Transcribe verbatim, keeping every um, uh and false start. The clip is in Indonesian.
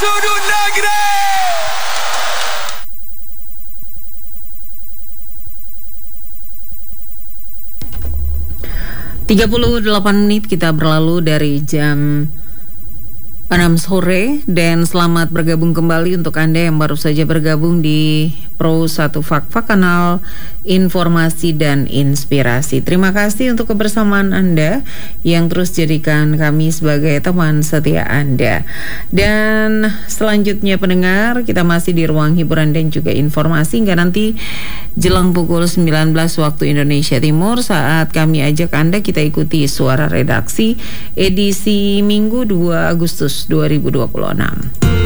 Sudut Negeri. tiga puluh delapan menit kita berlalu dari jam enam sore, dan selamat bergabung kembali untuk Anda yang baru saja bergabung di Pro satu Fakta, kanal informasi dan inspirasi. Terima kasih untuk kebersamaan Anda yang terus jadikan kami sebagai teman setia Anda. Dan selanjutnya pendengar, kita masih di ruang hiburan dan juga informasi hingga nanti jelang pukul sembilan belas waktu Indonesia Timur, saat kami ajak Anda kita ikuti Suara Redaksi edisi Minggu dua Agustus dua ribu dua puluh enam.